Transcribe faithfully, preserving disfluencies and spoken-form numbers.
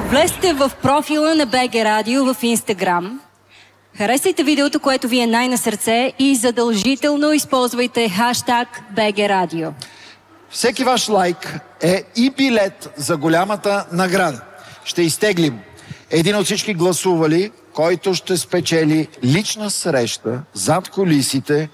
Влезте в профила на БГ Радио в Инстаграм. Харесайте видеото, което ви е най-на сърце и задължително използвайте хаштаг БГ Радио. Всеки ваш лайк е и билет за голямата награда. Ще изтеглим един от всички гласували, който ще спечели лична среща зад кулисите